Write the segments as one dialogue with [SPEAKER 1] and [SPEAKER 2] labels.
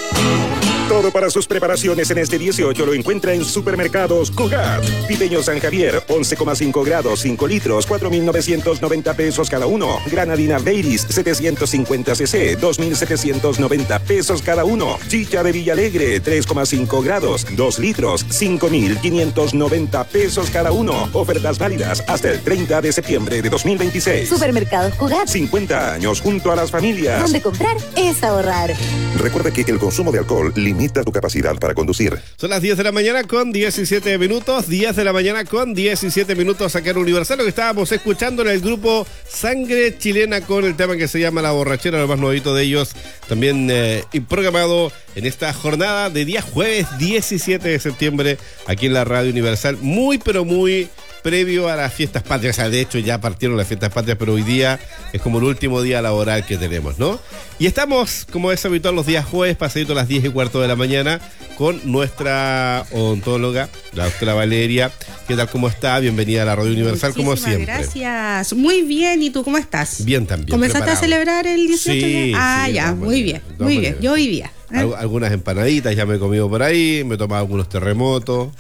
[SPEAKER 1] Todo para sus preparaciones en este 18 lo encuentra en Supermercados Cugat. Pipeño San Javier, 11,5 grados, 5 litros, 4,990 pesos cada uno. Granadina Baileys, 750 cc, 2,790 pesos cada uno. Chicha de Villalegre, 3,5 grados, 2 litros, 5,590 pesos cada uno. Ofertas válidas hasta el 30 de septiembre de 2026.
[SPEAKER 2] Supermercados Cugat.
[SPEAKER 1] 50 años junto a las familias.
[SPEAKER 2] Donde comprar es ahorrar.
[SPEAKER 3] Recuerda que el consumo de alcohol limita tu capacidad para conducir.
[SPEAKER 4] Son las 10 de la mañana con 17 minutos. 10 de la mañana con 17 minutos acá en Universal. Lo que estábamos escuchando en el grupo Sangre Chilena con el tema que se llama La Borrachera, lo más nuevito de ellos. También programado en esta jornada de día jueves 17 de septiembre aquí en la Radio Universal. Muy, pero muy previo a las fiestas patrias. O sea, de hecho ya partieron las fiestas patrias, pero hoy día es como el último día laboral que tenemos, ¿no? Y estamos, como es habitual, los días jueves, pasadito a las 10:15 de la mañana, con nuestra odontóloga, la doctora Valeria. ¿Qué tal? ¿Cómo está? Bienvenida a la Radio Universal, como siempre.
[SPEAKER 5] Gracias. Muy bien. ¿Y tú cómo estás?
[SPEAKER 4] Bien también.
[SPEAKER 5] ¿Comenzaste
[SPEAKER 4] preparado
[SPEAKER 5] a celebrar el 18?
[SPEAKER 4] Sí, sí,
[SPEAKER 5] ya, muy bien. Muy bien. Yo hoy día.
[SPEAKER 4] Algunas empanaditas ya me he comido por ahí, me he tomado algunos terremotos.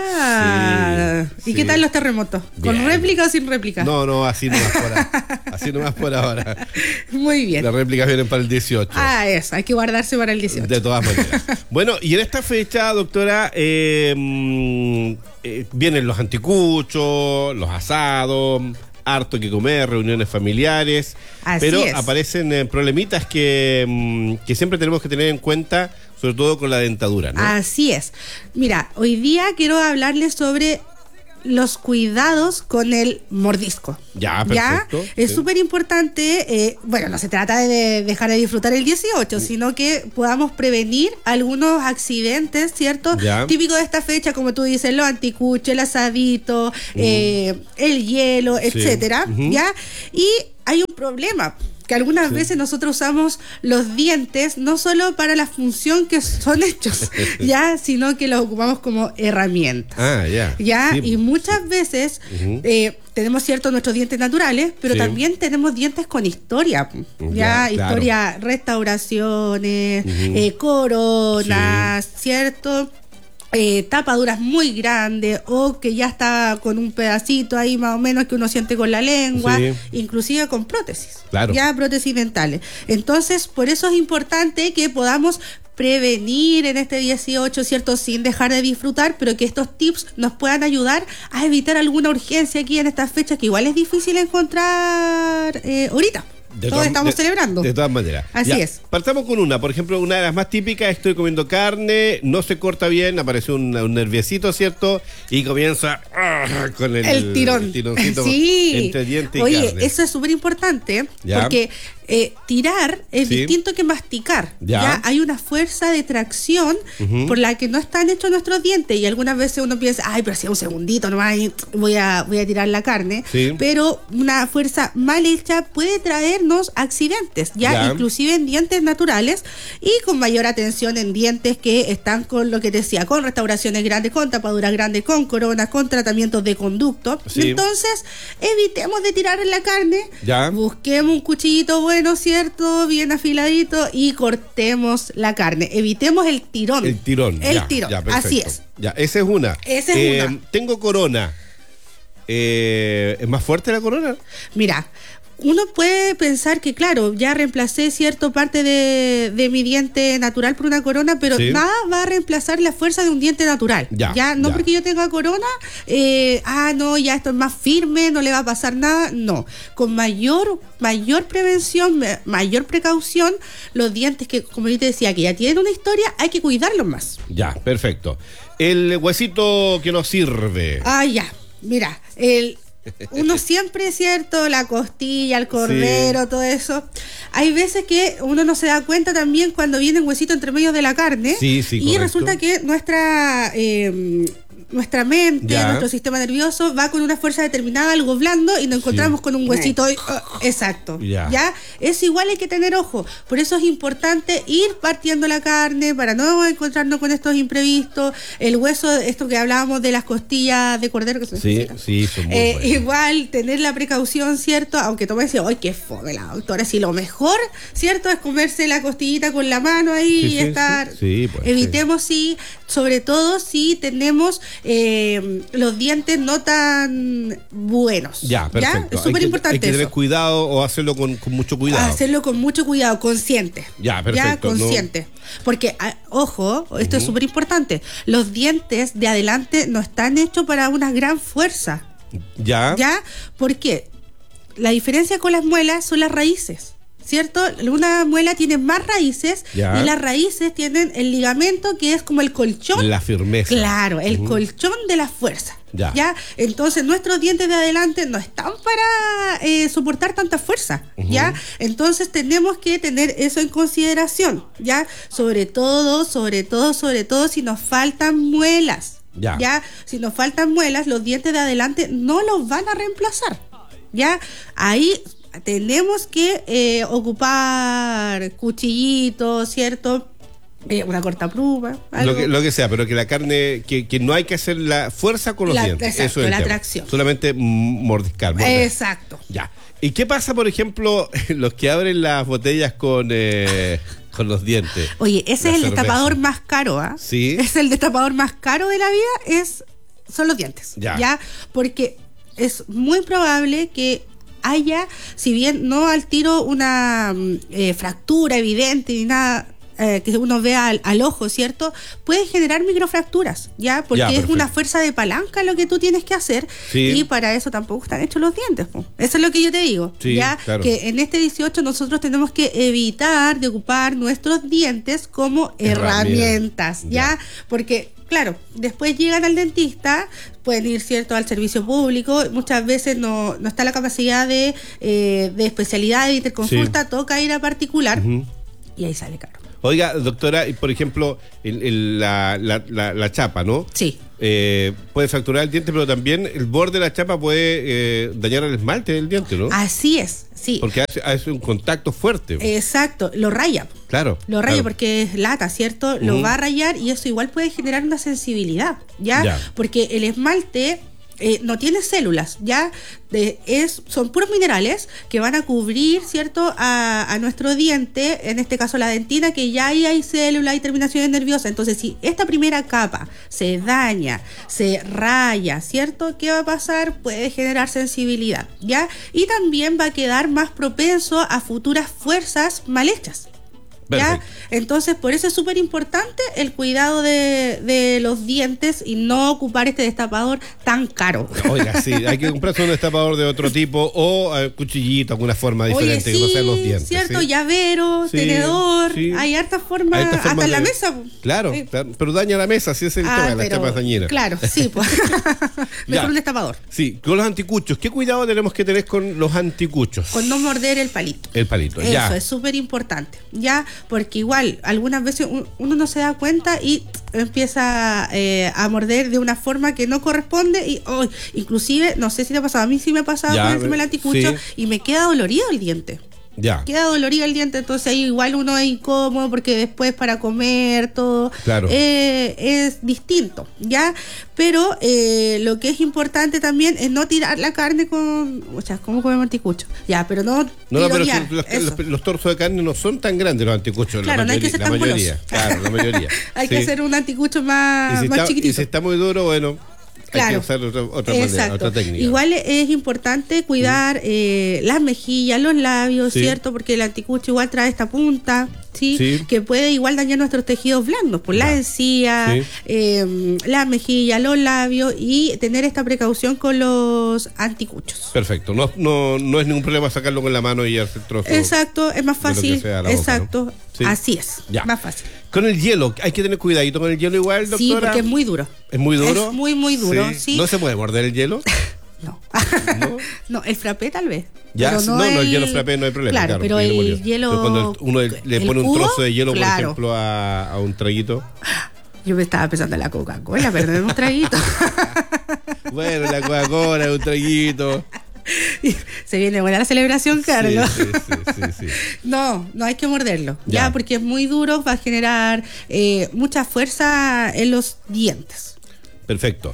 [SPEAKER 5] ¿Y qué tal los terremotos?
[SPEAKER 4] Bien.
[SPEAKER 5] ¿Con réplica o sin réplica?
[SPEAKER 4] No, así nomás por ahora. Así nomás por ahora.
[SPEAKER 5] Muy bien.
[SPEAKER 4] Las réplicas vienen para el 18.
[SPEAKER 5] Eso, hay que guardarse para el 18.
[SPEAKER 4] De todas maneras. Bueno, y en esta fecha, doctora, vienen los anticuchos, los asados, harto que comer, reuniones familiares. Pero aparecen problemitas que siempre tenemos que tener en cuenta, sobre todo con la dentadura, ¿no?
[SPEAKER 5] Así es. Mira, hoy día quiero hablarles sobre los cuidados con el mordisco.
[SPEAKER 4] Ya, perfecto.
[SPEAKER 5] Es súper importante, no se trata de dejar de disfrutar el 18, sino que podamos prevenir algunos accidentes, ¿cierto?
[SPEAKER 4] Ya.
[SPEAKER 5] Típico de esta fecha, como tú dices, los anticuchos, el asadito, el hielo, etcétera, ¿ya? Y hay un problema, que algunas veces nosotros usamos los dientes no solo para la función que son hechos, ya, sino que los ocupamos como herramientas. ¿Ya? Sí, y muchas veces tenemos nuestros dientes naturales, pero también tenemos dientes con historia, historia, claro. Restauraciones, coronas, ¿cierto? Tapaduras muy grandes o que ya está con un pedacito ahí más o menos que uno siente con la lengua, inclusive con prótesis,
[SPEAKER 4] claro.
[SPEAKER 5] Ya prótesis dentales. Entonces, por eso es importante que podamos prevenir en este 18, ¿cierto? Sin dejar de disfrutar, pero que estos tips nos puedan ayudar a evitar alguna urgencia aquí en estas fechas que igual es difícil encontrar ahorita. Todos estamos celebrando.
[SPEAKER 4] De todas maneras.
[SPEAKER 5] Así es.
[SPEAKER 4] Partamos con una. Por ejemplo, una de las más típicas: estoy comiendo carne, no se corta bien, aparece un nerviecito, ¿cierto? Y comienza con el
[SPEAKER 5] tirón.
[SPEAKER 4] El tironcito entre diente y
[SPEAKER 5] Oye,
[SPEAKER 4] carne.
[SPEAKER 5] eso es súper importante, porque tirar es distinto que masticar. ¿Ya? Hay una fuerza de tracción por la que no están hechos nuestros dientes. Y algunas veces uno piensa, pero si un segundito nomás voy a tirar la carne. Pero una fuerza mal hecha puede traernos accidentes, ¿ya? Inclusive en dientes naturales, y con mayor atención en dientes que están con lo que te decía, con restauraciones grandes, con tapaduras grandes, con coronas, con tratamientos de conducto. Entonces, evitemos de tirar en la carne, busquemos un cuchillito bueno, ¿cierto? Bien afiladito, y cortemos la carne. Evitemos el tirón.
[SPEAKER 4] El tirón.
[SPEAKER 5] Ya, así es.
[SPEAKER 4] Ya, esa es una. Tengo corona. ¿Es más fuerte la corona?
[SPEAKER 5] Mira, uno puede pensar que, claro, ya reemplacé parte de mi diente natural por una corona, pero nada va a reemplazar la fuerza de un diente natural. No porque yo tenga corona, ya esto es más firme, no le va a pasar nada. No, con mayor prevención, mayor precaución, los dientes que, como yo te decía, que ya tienen una historia, hay que cuidarlos más.
[SPEAKER 4] Ya, perfecto. El huesito que nos sirve.
[SPEAKER 5] Mira, uno siempre, ¿cierto? La costilla, el cordero, todo eso. Hay veces que uno no se da cuenta también cuando viene un huesito entre medio de la carne.
[SPEAKER 4] Y
[SPEAKER 5] correcto. Resulta que nuestra nuestra mente,
[SPEAKER 4] Ya.
[SPEAKER 5] nuestro sistema nervioso va con una fuerza determinada, algo blando, y nos encontramos con un huesito. Exacto.
[SPEAKER 4] Ya.
[SPEAKER 5] Es igual, hay que tener ojo. Por eso es importante ir partiendo la carne para no encontrarnos con estos imprevistos. El hueso, esto que hablábamos de las costillas de cordero que se necesitan.
[SPEAKER 4] Sí, son muy buenos.
[SPEAKER 5] Igual tener la precaución, ¿cierto? Aunque tú me decías, ¡ay, qué fome la doctora! Si lo mejor, ¿cierto? Es comerse la costillita con la mano ahí y estar.
[SPEAKER 4] Sí, pues,
[SPEAKER 5] evitemos, sí, sobre todo si tenemos los dientes no tan buenos.
[SPEAKER 4] Ya, perfecto.
[SPEAKER 5] Es súper importante.
[SPEAKER 4] Hay que tener
[SPEAKER 5] eso.
[SPEAKER 4] cuidado o hacerlo con mucho cuidado.
[SPEAKER 5] Hacerlo con mucho cuidado, consciente.
[SPEAKER 4] Ya, perfecto.
[SPEAKER 5] Consciente. Porque, ojo, esto es súper importante. Los dientes de adelante no están hechos para una gran fuerza.
[SPEAKER 4] Ya.
[SPEAKER 5] ¿Por qué? La diferencia con las muelas son las raíces. ¿Cierto? Una muela tiene más raíces y las raíces tienen el ligamento que es como el colchón.
[SPEAKER 4] La firmeza.
[SPEAKER 5] Claro, el colchón de la fuerza. ¿Ya? Entonces nuestros dientes de adelante no están para soportar tanta fuerza. ¿Ya? Entonces tenemos que tener eso en consideración. ¿Ya? Sobre todo si nos faltan muelas. ¿Ya? Si nos faltan muelas, los dientes de adelante no los van a reemplazar. ¿Ya? Ahí tenemos que ocupar cuchillitos, ¿cierto? Una cortapluma,
[SPEAKER 4] lo que sea, pero que la carne, que no hay que hacer la fuerza con los dientes.
[SPEAKER 5] Exacto,
[SPEAKER 4] eso es
[SPEAKER 5] la tracción.
[SPEAKER 4] Solamente mordiscar.
[SPEAKER 5] Exacto.
[SPEAKER 4] Ya. ¿Y qué pasa, por ejemplo, los que abren las botellas con los dientes?
[SPEAKER 5] Oye, ese es el
[SPEAKER 4] cerveza.
[SPEAKER 5] destapador más caro, ¿ah?
[SPEAKER 4] Sí.
[SPEAKER 5] Es el destapador más caro de la vida, son los dientes. ¿Ya? Porque es muy probable que haya, si bien no al tiro una fractura evidente ni nada que uno vea al ojo, ¿cierto? Puede generar microfracturas, ¿ya? Porque es una fuerza de palanca lo que tú tienes que hacer, y para eso tampoco están hechos los dientes, po. Eso es lo que yo te digo, ¿ya? Claro. Que en este 18 nosotros tenemos que evitar de ocupar nuestros dientes como herramientas, ¿ya? Porque claro, después llegan al dentista, pueden ir, ¿cierto?, al servicio público, muchas veces no está la capacidad de especialidad de interconsulta, toca ir a particular, y ahí sale caro.
[SPEAKER 4] Oiga, doctora, y por ejemplo, la chapa, ¿no?
[SPEAKER 5] Sí.
[SPEAKER 4] Puede fracturar el diente, pero también el borde de la chapa puede dañar el esmalte del diente, ¿no?
[SPEAKER 5] Así es, sí.
[SPEAKER 4] Porque hace un contacto fuerte.
[SPEAKER 5] Exacto, lo raya.
[SPEAKER 4] Claro.
[SPEAKER 5] Lo raya porque es lata, ¿cierto? Lo va a rayar y eso igual puede generar una sensibilidad, ¿ya? Porque el esmalte no tiene células, ¿ya? Son puros minerales que van a cubrir, ¿cierto?, a nuestro diente, en este caso la dentina, que ya ahí hay células, hay terminaciones nerviosas. Entonces, si esta primera capa se daña, se raya, ¿cierto?, ¿qué va a pasar? Puede generar sensibilidad, ¿ya? Y también va a quedar más propenso a futuras fuerzas mal hechas. ¿Ya? Entonces, por eso es súper importante el cuidado de los dientes y no ocupar este destapador tan caro.
[SPEAKER 4] Oiga, sí, hay que comprarse un destapador de otro tipo o cuchillito, alguna forma diferente.
[SPEAKER 5] Oye,
[SPEAKER 4] que no sean los dientes.
[SPEAKER 5] Cierto,
[SPEAKER 4] ¿sí?
[SPEAKER 5] llavero, tenedor, hay hartas formas, hasta en la mesa.
[SPEAKER 4] Claro, pero daña la mesa, si es el tema, las chapas dañinas.
[SPEAKER 5] Claro, sí, pues. Mejor un destapador.
[SPEAKER 4] Sí, con los anticuchos, ¿qué cuidado tenemos que tener con los anticuchos?
[SPEAKER 5] Con no morder el palito.
[SPEAKER 4] El palito,
[SPEAKER 5] eso
[SPEAKER 4] ya.
[SPEAKER 5] Es súper importante, ya, porque igual algunas veces uno no se da cuenta y empieza a morder de una forma que no corresponde y inclusive, no sé si te ha pasado, a mí sí me ha pasado con el tema del anticucho y me queda dolorido el diente.
[SPEAKER 4] Ya.
[SPEAKER 5] Queda dolorido el diente, entonces ahí igual uno es incómodo porque después para comer todo es distinto, ¿ya? Pero lo que es importante también es no tirar la carne con... O sea, ¿cómo comemos anticucho? Ya, pero no
[SPEAKER 4] pero los torsos de carne no son tan grandes los anticuchos.
[SPEAKER 5] Claro, no hay que ser tan goloso.
[SPEAKER 4] Claro, la mayoría.
[SPEAKER 5] Hay que hacer un anticucho más chiquitito.
[SPEAKER 4] Y si está muy duro, bueno... Claro. Hay que usar otra manera, otra técnica.
[SPEAKER 5] Igual es importante cuidar las mejillas, los labios, ¿cierto? Porque el anticucho igual trae esta punta, ¿sí? Que puede igual dañar nuestros tejidos blandos, por la encía, las mejillas, los labios, y tener esta precaución con los anticuchos.
[SPEAKER 4] Perfecto, no es ningún problema sacarlo con la mano y hacer trozo.
[SPEAKER 5] Exacto, es más fácil. Exacto,
[SPEAKER 4] boca, ¿no?
[SPEAKER 5] así es, más fácil.
[SPEAKER 4] Con el hielo, hay que tener cuidadito con el hielo igual, doctora.
[SPEAKER 5] Sí, porque es muy duro.
[SPEAKER 4] ¿Es muy duro?
[SPEAKER 5] Es muy, muy duro, sí.
[SPEAKER 4] ¿No se puede morder el hielo?
[SPEAKER 5] No, el frappé tal vez.
[SPEAKER 4] Ya,
[SPEAKER 5] pero
[SPEAKER 4] no, el hielo frappé no hay problema.
[SPEAKER 5] Claro, pero el hielo...
[SPEAKER 4] Pero cuando uno le pone un trozo de hielo, por ejemplo, a un traguito...
[SPEAKER 5] Yo me estaba pensando en la Coca-Cola, pero no un traguito.
[SPEAKER 4] Bueno, la Coca-Cola, un traguito.
[SPEAKER 5] Se viene buena la celebración, Carlos.
[SPEAKER 4] Sí.
[SPEAKER 5] No hay que morderlo,
[SPEAKER 4] Ya.
[SPEAKER 5] porque es muy duro, va a generar mucha fuerza en los dientes.
[SPEAKER 4] Perfecto.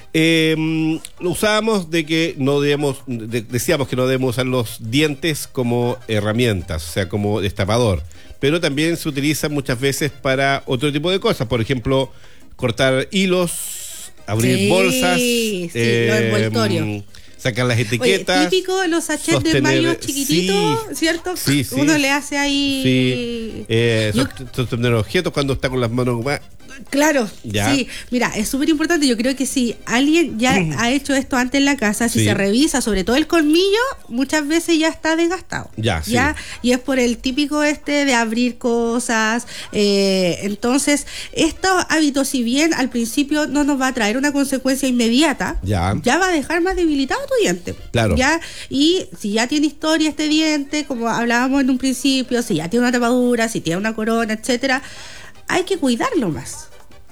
[SPEAKER 4] Lo usábamos de que no debemos, decíamos que no debemos usar los dientes como herramientas, o sea, como destapador, pero también se utiliza muchas veces para otro tipo de cosas, por ejemplo, cortar hilos, abrir bolsas,
[SPEAKER 5] los envoltorios.
[SPEAKER 4] sacar las
[SPEAKER 5] Oye,
[SPEAKER 4] etiquetas.
[SPEAKER 5] típico los sachets de mayo chiquititos, ¿cierto?
[SPEAKER 4] Sí.
[SPEAKER 5] Uno le hace ahí...
[SPEAKER 4] Sostener objetos cuando está con las manos ocupadas.
[SPEAKER 5] Claro,
[SPEAKER 4] Ya.
[SPEAKER 5] sí. Mira, es súper importante. Yo creo que si alguien ya ha hecho esto antes en la casa, si
[SPEAKER 4] Sí.
[SPEAKER 5] se revisa, sobre todo el colmillo, muchas veces ya está desgastado.
[SPEAKER 4] Ya, sí.
[SPEAKER 5] Y es por el típico de abrir cosas. Entonces, estos hábitos, si bien al principio no nos va a traer una consecuencia inmediata,
[SPEAKER 4] Ya.
[SPEAKER 5] va a dejar más debilitado tu diente.
[SPEAKER 4] Claro.
[SPEAKER 5] ¿Ya? Y si ya tiene historia este diente, como hablábamos en un principio, si ya tiene una tapadura, si tiene una corona, etcétera, hay que cuidarlo más.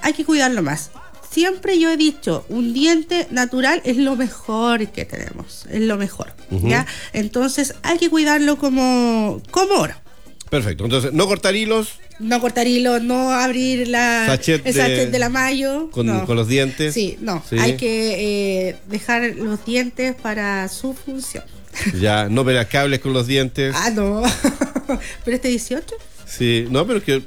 [SPEAKER 5] Siempre yo he dicho, un diente natural es lo mejor que tenemos, es lo mejor, ¿ya? Entonces hay que cuidarlo como oro.
[SPEAKER 4] Perfecto. Entonces, no cortar hilos
[SPEAKER 5] No cortar hilo, no abrir el sachet de la mayo.
[SPEAKER 4] con los dientes.
[SPEAKER 5] Sí, no.
[SPEAKER 4] Sí.
[SPEAKER 5] Hay que dejar los dientes para su función.
[SPEAKER 4] Ya, no pelar cables con los dientes.
[SPEAKER 5] Ah, no. ¿Pero este 18?
[SPEAKER 4] Sí, no, pero es que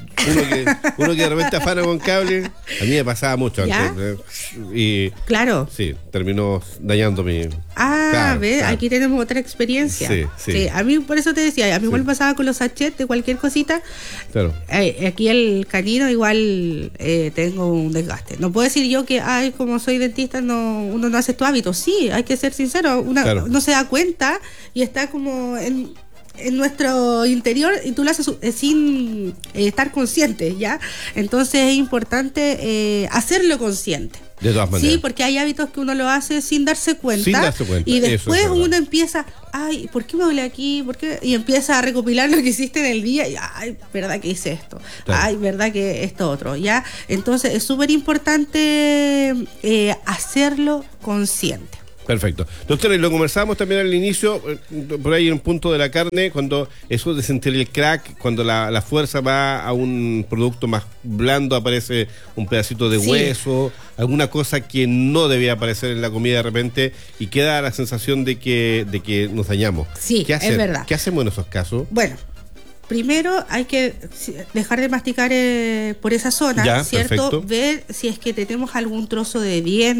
[SPEAKER 4] uno que de repente afana con cable, a mí me pasaba mucho
[SPEAKER 5] ¿Ya?
[SPEAKER 4] antes. Y
[SPEAKER 5] Claro.
[SPEAKER 4] sí, terminó dañando mi...
[SPEAKER 5] Ah,
[SPEAKER 4] Claro,
[SPEAKER 5] ¿ves?
[SPEAKER 4] claro.
[SPEAKER 5] Aquí tenemos otra experiencia.
[SPEAKER 4] Sí.
[SPEAKER 5] A mí, por eso te decía, a mí igual
[SPEAKER 4] Sí.
[SPEAKER 5] pasaba con los sachets de cualquier cosita.
[SPEAKER 4] Claro.
[SPEAKER 5] Aquí el canino igual tengo un desgaste. No puedo decir yo que, como soy dentista, uno no hace estos hábitos. Sí, hay que ser sincero.
[SPEAKER 4] Claro.
[SPEAKER 5] Uno se da cuenta y está como en nuestro interior y tú lo haces sin estar consciente, ¿ya? Entonces es importante hacerlo consciente.
[SPEAKER 4] De todas maneras.
[SPEAKER 5] Sí, porque hay hábitos que uno lo hace sin darse cuenta.
[SPEAKER 4] Sin darse cuenta,
[SPEAKER 5] Y
[SPEAKER 4] eso
[SPEAKER 5] después
[SPEAKER 4] es verdad.
[SPEAKER 5] uno empieza, ¿por qué me duele aquí? ¿Por qué? Y empieza a recopilar lo que hiciste en el día. Y, ¿verdad que hice esto?
[SPEAKER 4] Claro.
[SPEAKER 5] ¿Verdad que esto otro? ¿Ya? Entonces es súper importante hacerlo consciente.
[SPEAKER 4] Perfecto. Doctor, y lo conversábamos también al inicio, por ahí en un punto de la carne, cuando eso de sentir el crack, cuando la fuerza va a un producto más blando, aparece un pedacito de
[SPEAKER 5] Sí.
[SPEAKER 4] hueso, alguna cosa que no debía aparecer en la comida de repente, y queda la sensación de que nos dañamos.
[SPEAKER 5] Sí,
[SPEAKER 4] ¿Qué hacer?
[SPEAKER 5] es verdad.
[SPEAKER 4] ¿Qué hacemos en esos casos?
[SPEAKER 5] Bueno, primero hay que dejar de masticar por esa zona,
[SPEAKER 4] Ya,
[SPEAKER 5] ¿cierto?
[SPEAKER 4] perfecto.
[SPEAKER 5] Ver si es que tenemos algún trozo de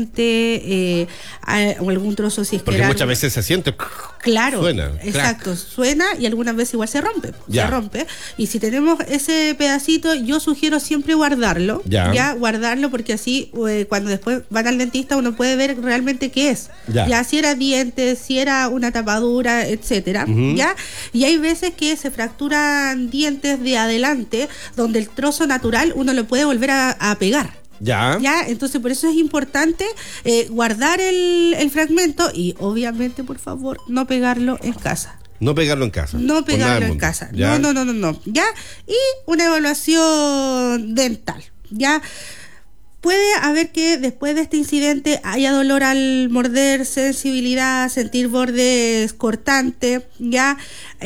[SPEAKER 5] diente o algún trozo, si es
[SPEAKER 4] Porque
[SPEAKER 5] que
[SPEAKER 4] muchas veces se siente...
[SPEAKER 5] Claro,
[SPEAKER 4] Suena,
[SPEAKER 5] exacto,
[SPEAKER 4] crack.
[SPEAKER 5] suena y algunas veces igual se rompe.
[SPEAKER 4] Ya.
[SPEAKER 5] Se rompe. Y si tenemos ese pedacito, yo sugiero siempre guardarlo.
[SPEAKER 4] Ya.
[SPEAKER 5] Guardarlo porque así cuando después van al dentista uno puede ver realmente qué es.
[SPEAKER 4] Ya.
[SPEAKER 5] Si era dientes, si era una tapadura, etcétera.
[SPEAKER 4] Ujú.
[SPEAKER 5] ¿Ya? Y hay veces que se fracturan dientes de adelante donde el trozo natural uno lo puede volver a pegar.
[SPEAKER 4] Ya.
[SPEAKER 5] Entonces por eso es importante guardar el fragmento y obviamente, por favor, no pegarlo en casa.
[SPEAKER 4] No pegarlo en casa.
[SPEAKER 5] No
[SPEAKER 4] por nada del
[SPEAKER 5] pegarlo en
[SPEAKER 4] mundo.
[SPEAKER 5] casa.
[SPEAKER 4] Ya.
[SPEAKER 5] No. ¿Ya? Y una evaluación dental. ¿Ya? Puede haber que después de este incidente haya dolor al morder, sensibilidad, sentir bordes cortantes, ¿ya?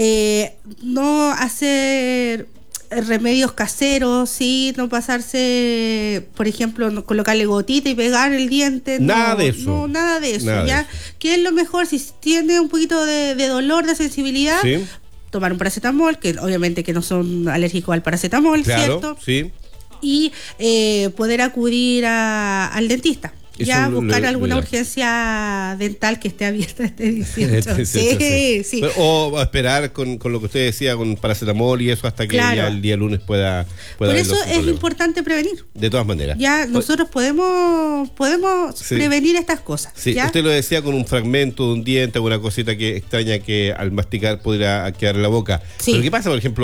[SPEAKER 5] No hacer remedios caseros, sí, no pasarse, por ejemplo, no colocarle gotita y pegar el diente.
[SPEAKER 4] Nada de eso.
[SPEAKER 5] No, nada de eso,
[SPEAKER 4] Nada de
[SPEAKER 5] ¿ya?
[SPEAKER 4] eso.
[SPEAKER 5] ¿Qué es lo mejor? Si tiene un poquito de dolor, de sensibilidad,
[SPEAKER 4] Sí.
[SPEAKER 5] tomar un paracetamol, que obviamente que no son alérgicos al paracetamol,
[SPEAKER 4] Claro,
[SPEAKER 5] ¿cierto?
[SPEAKER 4] sí.
[SPEAKER 5] Y poder acudir al dentista.
[SPEAKER 4] Eso
[SPEAKER 5] Ya
[SPEAKER 4] lo-
[SPEAKER 5] buscar
[SPEAKER 4] lo-
[SPEAKER 5] alguna
[SPEAKER 4] lo-
[SPEAKER 5] urgencia dental que esté abierta este 18. Sí.
[SPEAKER 4] Pero, o esperar con lo que usted decía, con paracetamol y eso hasta que
[SPEAKER 5] Claro.
[SPEAKER 4] ya el día lunes pueda
[SPEAKER 5] Por
[SPEAKER 4] haber
[SPEAKER 5] eso
[SPEAKER 4] los
[SPEAKER 5] es
[SPEAKER 4] problemas.
[SPEAKER 5] importante prevenir.
[SPEAKER 4] De todas maneras.
[SPEAKER 5] Ya nosotros podemos
[SPEAKER 4] Sí.
[SPEAKER 5] prevenir estas cosas.
[SPEAKER 4] Sí,
[SPEAKER 5] ¿ya?
[SPEAKER 4] usted lo decía con un fragmento de un diente, alguna cosita que extraña que al masticar pudiera quedar en la boca.
[SPEAKER 5] Sí.
[SPEAKER 4] Pero ¿qué pasa, por ejemplo,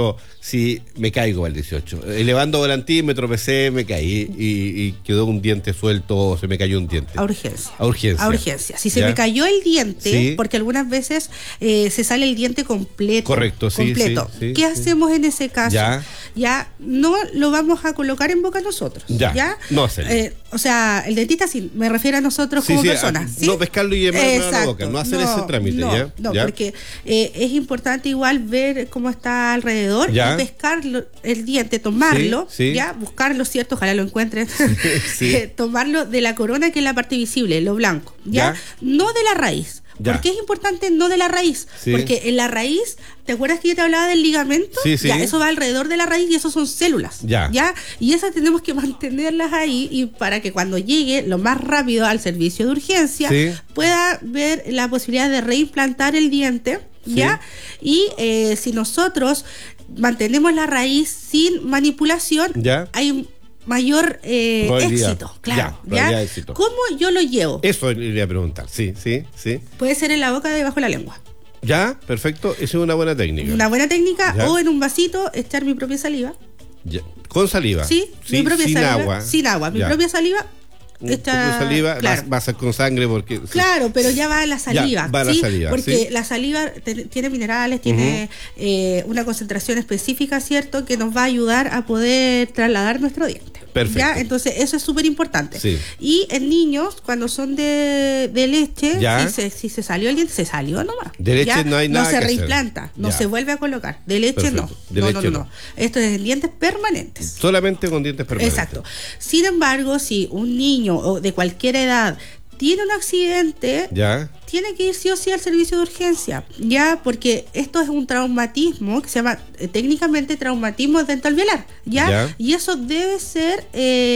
[SPEAKER 4] si me caigo al 18. Elevando volantín, me tropecé, me caí y quedó un diente suelto o se me cayó un diente.
[SPEAKER 5] A urgencia.
[SPEAKER 4] A urgencia.
[SPEAKER 5] A urgencia. Si se
[SPEAKER 4] ¿Ya?
[SPEAKER 5] me cayó el diente,
[SPEAKER 4] Sí.
[SPEAKER 5] porque algunas veces se sale el diente completo.
[SPEAKER 4] Correcto, sí,
[SPEAKER 5] completo.
[SPEAKER 4] sí, sí,
[SPEAKER 5] ¿Qué
[SPEAKER 4] sí.
[SPEAKER 5] hacemos en ese caso?
[SPEAKER 4] Ya.
[SPEAKER 5] No lo vamos a colocar en boca nosotros.
[SPEAKER 4] Ya. No sé.
[SPEAKER 5] O sea, el dentista sí, me refiero a nosotros como personas. ¿sí?
[SPEAKER 4] No pescarlo y llevarlo a la boca, no hacer ese trámite.
[SPEAKER 5] No, porque es importante igual ver cómo está alrededor
[SPEAKER 4] Ya.
[SPEAKER 5] y pescar el diente, tomarlo,
[SPEAKER 4] Sí, sí.
[SPEAKER 5] ya, buscarlo, ¿cierto? Ojalá lo encuentren.
[SPEAKER 4] Sí.
[SPEAKER 5] Tomarlo de la corona, que es la parte visible, lo blanco, ¿ya?
[SPEAKER 4] Ya.
[SPEAKER 5] No de la raíz.
[SPEAKER 4] Ya.
[SPEAKER 5] ¿Por qué es importante no de la raíz?
[SPEAKER 4] Sí.
[SPEAKER 5] Porque en la raíz, ¿te acuerdas que yo te hablaba del ligamento?
[SPEAKER 4] Sí, sí.
[SPEAKER 5] Ya, eso va alrededor de la raíz y eso son células.
[SPEAKER 4] Ya.
[SPEAKER 5] Y esas tenemos que mantenerlas ahí y para que cuando llegue lo más rápido al servicio de urgencia
[SPEAKER 4] Sí.
[SPEAKER 5] pueda ver la posibilidad de reimplantar el diente, ¿ya? Y si nosotros mantenemos la raíz sin manipulación,
[SPEAKER 4] Ya.
[SPEAKER 5] hay un mayor
[SPEAKER 4] Probabilidad.
[SPEAKER 5] éxito, claro.
[SPEAKER 4] Probabilidad de éxito.
[SPEAKER 5] ¿Cómo yo lo llevo?
[SPEAKER 4] Eso le iba a preguntar. Sí.
[SPEAKER 5] Puede ser en la boca, debajo de la lengua.
[SPEAKER 4] Ya, perfecto. Esa es una buena técnica.
[SPEAKER 5] Una buena técnica,
[SPEAKER 4] Ya.
[SPEAKER 5] o en un vasito echar mi propia saliva.
[SPEAKER 4] Ya. Con saliva.
[SPEAKER 5] Sí, mi propia
[SPEAKER 4] sin
[SPEAKER 5] saliva.
[SPEAKER 4] agua.
[SPEAKER 5] Sin agua, mi
[SPEAKER 4] Ya.
[SPEAKER 5] propia saliva.
[SPEAKER 4] Un poco de saliva,
[SPEAKER 5] claro.
[SPEAKER 4] va a ser con sangre porque... sí.
[SPEAKER 5] Claro, pero ya va en la saliva.
[SPEAKER 4] Ya, va en la
[SPEAKER 5] ¿sí?
[SPEAKER 4] saliva,
[SPEAKER 5] Porque
[SPEAKER 4] sí.
[SPEAKER 5] la saliva tiene minerales, tiene una concentración específica, ¿cierto? Que nos va a ayudar a poder trasladar nuestro diente.
[SPEAKER 4] Perfecto.
[SPEAKER 5] ¿Ya? Entonces, eso es súper importante.
[SPEAKER 4] Sí.
[SPEAKER 5] Y en niños, cuando son de leche,
[SPEAKER 4] Ya.
[SPEAKER 5] si se salió el diente, se salió nomás.
[SPEAKER 4] De leche
[SPEAKER 5] ¿Ya?
[SPEAKER 4] no hay nada
[SPEAKER 5] No
[SPEAKER 4] que
[SPEAKER 5] se
[SPEAKER 4] hacer.
[SPEAKER 5] reimplanta, no
[SPEAKER 4] Ya.
[SPEAKER 5] se vuelve a colocar. De leche
[SPEAKER 4] Perfecto.
[SPEAKER 5] no.
[SPEAKER 4] De
[SPEAKER 5] No,
[SPEAKER 4] leche
[SPEAKER 5] no.
[SPEAKER 4] no.
[SPEAKER 5] Esto es en dientes permanentes.
[SPEAKER 4] Solamente con dientes permanentes.
[SPEAKER 5] Exacto. Sin embargo, si un niño o de cualquier edad tiene un accidente,
[SPEAKER 4] Ya.
[SPEAKER 5] tiene que ir sí o sí al servicio de urgencia, ya, porque esto es un traumatismo que se llama técnicamente traumatismo dental velar, ya, y eso debe ser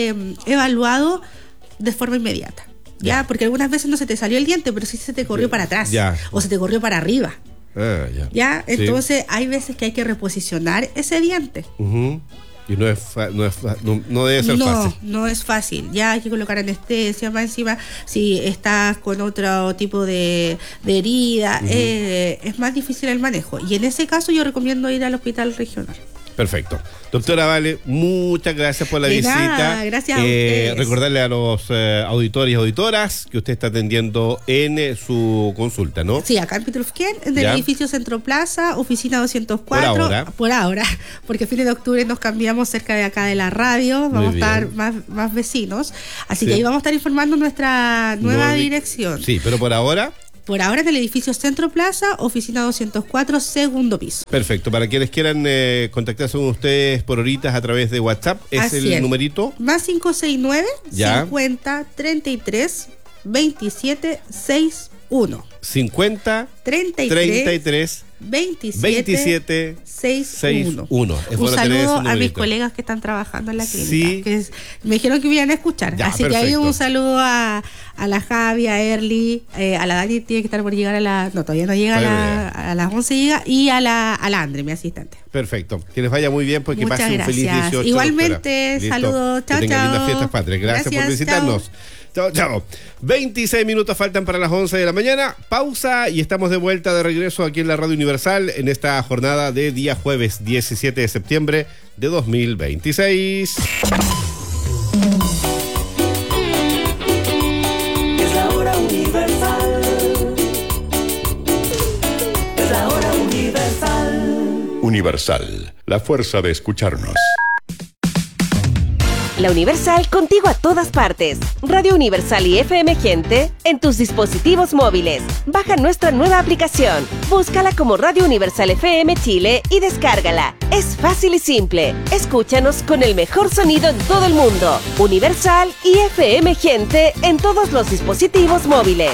[SPEAKER 5] evaluado de forma inmediata, ya, porque algunas veces no se te salió el diente, pero sí se te corrió para atrás,
[SPEAKER 4] Ya.
[SPEAKER 5] o se te corrió para arriba,
[SPEAKER 4] Ah, ya.
[SPEAKER 5] ya,
[SPEAKER 4] Sí.
[SPEAKER 5] entonces hay veces que hay que reposicionar ese diente.
[SPEAKER 4] Ujú. Y no debe ser fácil.
[SPEAKER 5] No es fácil. Ya hay que colocar anestesia, más encima, si estás con otro tipo de herida, es más difícil el manejo. Y en ese caso yo recomiendo ir al hospital regional.
[SPEAKER 4] Perfecto. Doctora Vale, muchas gracias por la visita.
[SPEAKER 5] Nada, gracias a ustedes.
[SPEAKER 4] Recordarle a los auditores y auditoras que usted está atendiendo en su consulta, ¿no?
[SPEAKER 5] Sí, acá en Pitrufquén, en el
[SPEAKER 4] Ya.
[SPEAKER 5] edificio Centro Plaza, oficina 204.
[SPEAKER 4] Por ahora.
[SPEAKER 5] Porque a fines de octubre nos cambiamos cerca de acá de la radio, vamos a estar más vecinos. Así que ahí vamos a estar informando nuestra nueva dirección.
[SPEAKER 4] Sí, pero por ahora...
[SPEAKER 5] Por ahora en el edificio Centro Plaza, oficina 204, segundo piso.
[SPEAKER 4] Perfecto. Para quienes quieran contactarse con ustedes por horitas a través de WhatsApp, es
[SPEAKER 5] Así
[SPEAKER 4] el
[SPEAKER 5] es.
[SPEAKER 4] numerito.
[SPEAKER 5] Más 569
[SPEAKER 4] Ya.
[SPEAKER 5] 50 33 27 61.
[SPEAKER 4] 50
[SPEAKER 5] 33
[SPEAKER 4] 33
[SPEAKER 5] 27 61.
[SPEAKER 4] 61. Es
[SPEAKER 5] Un
[SPEAKER 4] bueno tener ese
[SPEAKER 5] saludo a mis
[SPEAKER 4] numerito.
[SPEAKER 5] colegas que están trabajando en la clínica.
[SPEAKER 4] Sí.
[SPEAKER 5] Me dijeron que me iban a escuchar.
[SPEAKER 4] Ya,
[SPEAKER 5] así que ahí
[SPEAKER 4] perfecto.
[SPEAKER 5] un saludo a la Javi, a Erly, a la Dani, tiene que estar por llegar no, todavía no llega a las 11 llega, y a la Andre, mi asistente.
[SPEAKER 4] Perfecto. Que les vaya muy bien, porque
[SPEAKER 5] Muchas
[SPEAKER 4] pasen un feliz
[SPEAKER 5] gracias.
[SPEAKER 4] 18.
[SPEAKER 5] Igualmente,
[SPEAKER 4] doctora. Listo.
[SPEAKER 5] saludos. Chao,
[SPEAKER 4] Que tengan
[SPEAKER 5] chao.
[SPEAKER 4] lindas fiestas patrias. Gracias por visitarnos. Chao. 26 minutos faltan para las 11 de la mañana. Pausa y estamos de vuelta de regreso aquí en la Radio Universal en esta jornada de día jueves 17 de septiembre de 2026.
[SPEAKER 6] Es la hora universal. Es la hora universal.
[SPEAKER 3] Universal, la fuerza de escucharnos.
[SPEAKER 7] La Universal contigo a todas partes. Radio Universal y FM Gente en tus dispositivos móviles. Baja nuestra nueva aplicación. Búscala como Radio Universal FM Chile y descárgala. Es fácil y simple. Escúchanos con el mejor sonido en todo el mundo. Universal y FM Gente en todos los dispositivos móviles.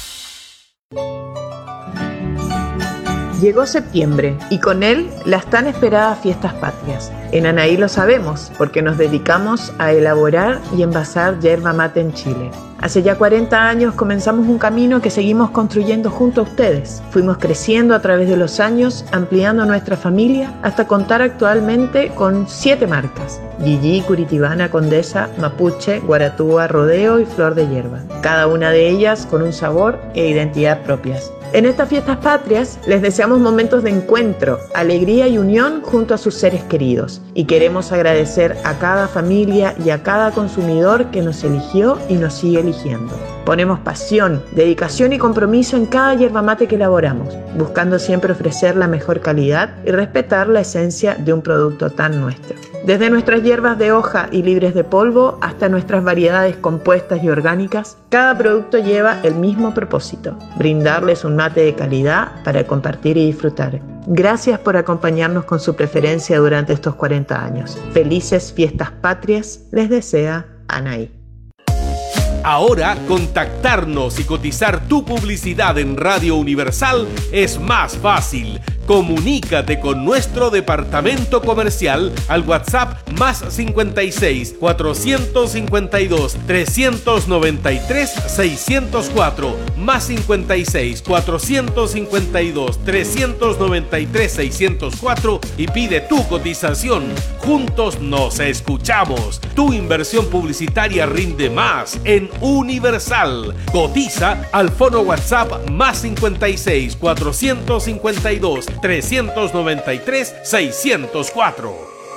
[SPEAKER 8] Llegó septiembre y con él las tan esperadas fiestas patrias. En Anaí lo sabemos porque nos dedicamos a elaborar y envasar yerba mate en Chile. Hace ya 40 años comenzamos un camino que seguimos construyendo junto a ustedes. Fuimos creciendo a través de los años, ampliando nuestra familia hasta contar actualmente con 7 marcas: Gigi, Curitibana, Condesa, Mapuche, Guaratúa, Rodeo y Flor de Hierba. Cada una de ellas con un sabor e identidad propias. En estas fiestas patrias les deseamos momentos de encuentro, alegría y unión junto a sus seres queridos. Y queremos agradecer a cada familia y a cada consumidor que nos eligió y nos sigue eligiendo. Ponemos pasión, dedicación y compromiso en cada yerba mate que elaboramos, buscando siempre ofrecer la mejor calidad y respetar la esencia de un producto tan nuestro. Desde nuestras hierbas de hoja y libres de polvo hasta nuestras variedades compuestas y orgánicas, cada producto lleva el mismo propósito: brindarles un mate de calidad para compartir y disfrutar. Gracias por acompañarnos con su preferencia durante estos 40 años. Felices fiestas patrias les desea Anaí.
[SPEAKER 9] Ahora, contactarnos y cotizar tu publicidad en Radio Universal es más fácil. Comunícate con nuestro departamento comercial al WhatsApp más 56 452 393 604 más 56 452 393 604 y pide tu cotización. Juntos nos escuchamos. Tu inversión publicitaria rinde más en Universal. Cotiza al fono WhatsApp más 56 452 393 604.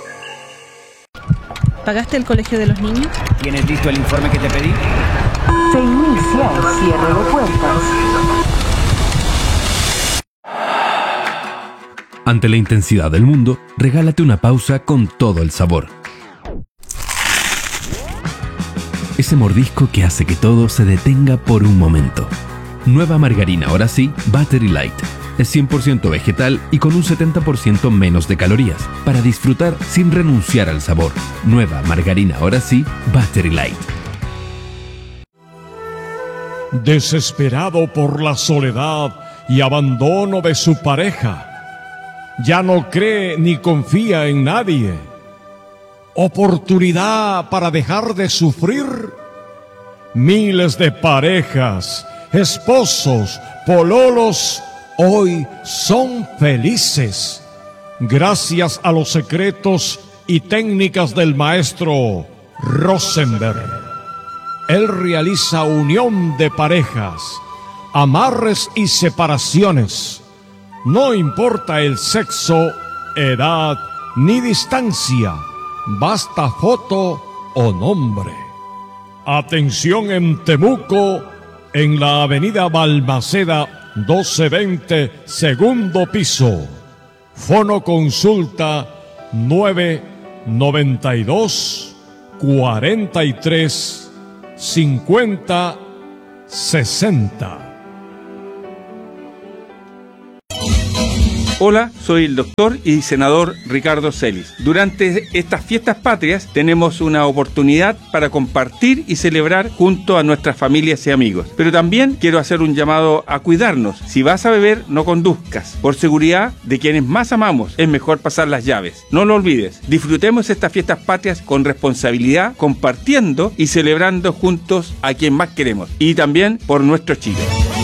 [SPEAKER 10] ¿Pagaste el colegio de los niños?
[SPEAKER 11] ¿Tienes listo el informe que te pedí?
[SPEAKER 12] Se inicia el cierre de puertas.
[SPEAKER 13] Ante la intensidad del mundo, regálate una pausa con todo el sabor. Ese mordisco que hace que todo se detenga por un momento. Nueva margarina, ahora sí, Battery Light. Es 100% vegetal y con un 70% menos de calorías, para disfrutar sin renunciar al sabor. Nueva margarina, ahora sí, Battery Light.
[SPEAKER 14] Desesperado por la soledad y abandono de su pareja, ya no cree ni confía en nadie. Oportunidad para dejar de sufrir. Miles de parejas, esposos, pololos, hoy son felices gracias a los secretos y técnicas del maestro Rosenberg. Él realiza unión de parejas, amarres y separaciones. No importa el sexo, edad ni distancia, basta foto o nombre. Atención en Temuco, en la avenida Balmaceda 1220, segundo piso. Fono consulta 992 43 50 60.
[SPEAKER 15] Hola, soy el doctor y senador Ricardo Celis. Durante estas fiestas patrias tenemos una oportunidad para compartir y celebrar junto a nuestras familias y amigos. Pero también quiero hacer un llamado a cuidarnos. Si vas a beber, no conduzcas. Por seguridad de quienes más amamos, es mejor pasar las llaves. No lo olvides. Disfrutemos estas fiestas patrias con responsabilidad, compartiendo y celebrando juntos a quien más queremos. Y también por nuestro Chile.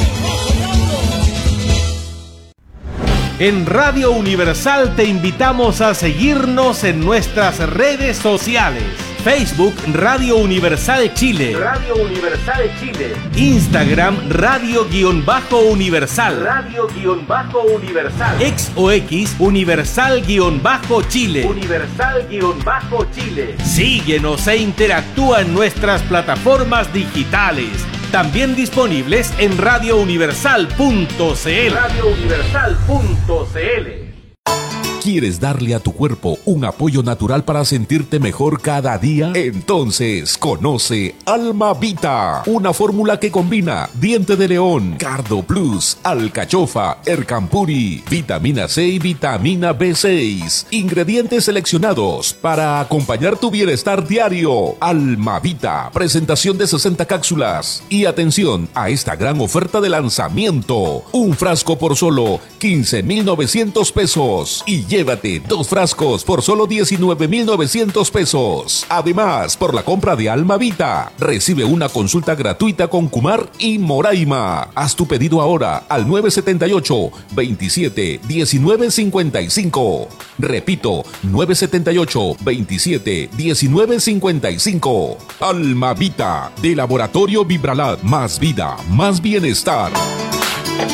[SPEAKER 9] En Radio Universal te invitamos a seguirnos en nuestras redes sociales. Facebook Radio Universal Chile.
[SPEAKER 6] Radio Universal Chile.
[SPEAKER 9] Instagram Radio-Universal.
[SPEAKER 6] Radio-Universal.
[SPEAKER 9] X o X Universal-Chile.
[SPEAKER 6] Universal-Chile.
[SPEAKER 9] Síguenos e interactúa en nuestras plataformas digitales. También disponibles en radiouniversal.cl.
[SPEAKER 6] Radiouniversal.cl.
[SPEAKER 16] ¿Quieres darle a tu cuerpo un apoyo natural para sentirte mejor cada día? Entonces, conoce Almavita, una fórmula que combina diente de león, Cardo Plus, alcachofa, Ercampuri, vitamina C y vitamina B6. Ingredientes seleccionados para acompañar tu bienestar diario. Almavita, presentación de 60 cápsulas. Y atención a esta gran oferta de lanzamiento. Un frasco por solo 15,900 pesos. Y llévate 2 frascos por solo 19,900 pesos. Además, por la compra de Almavita, recibe una consulta gratuita con Kumar y Moraima. Haz tu pedido ahora al 978-27-1955. Repito, 978-27-1955. Almavita, de Laboratorio Vibralab. Más vida, más bienestar.